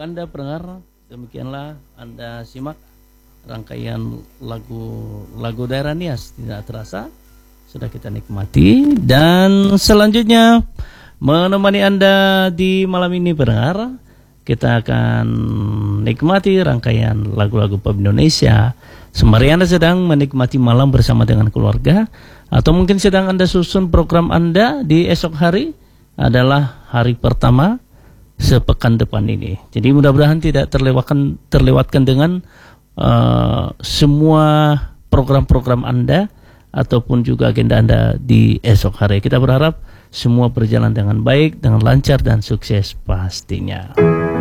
Anda pendengar, demikianlah Anda simak rangkaian lagu daerah Nias. Tidak terasa sudah kita nikmati, dan selanjutnya menemani Anda di malam ini pendengar, kita akan nikmati rangkaian lagu-lagu pop Indonesia. Sembari Anda sedang menikmati malam bersama dengan keluarga, atau mungkin sedang Anda susun program Anda di esok hari, adalah hari pertama sepekan depan ini. Jadi mudah-mudahan tidak terlewatkan dengan semua program-program Anda ataupun juga agenda Anda di esok hari. Kita berharap semua berjalan dengan baik, dengan lancar dan sukses pastinya.